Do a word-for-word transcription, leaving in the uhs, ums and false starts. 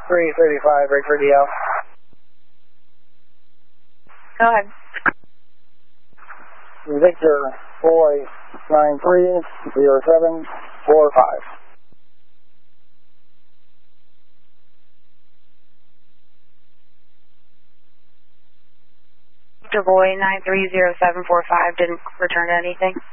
three thirty-five, break for D L. Go ahead. Victor, boy, nine three zero seven four five. Victor, boy, nine three zero seven four five, didn't return anything.